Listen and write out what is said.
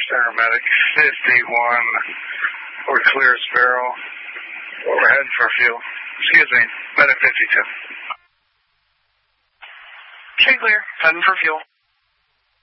Center Medic 51. We're clear as Sparrow. We're heading for fuel. Excuse me, Medic 52. Okay, clear. Heading for fuel.